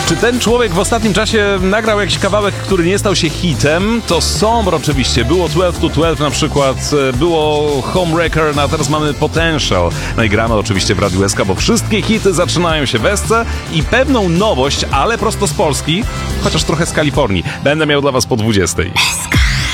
Czy ten człowiek w ostatnim czasie nagrał jakiś kawałek, który nie stał się hitem? To Sombr oczywiście, było 12 to 12 na przykład, było Homewrecker, a teraz mamy Potential. No i gramy oczywiście w Radiu SK, bo wszystkie hity zaczynają się w SC i pewną nowość, ale prosto z Polski, chociaż trochę z Kalifornii, będę miał dla was po 20. SK.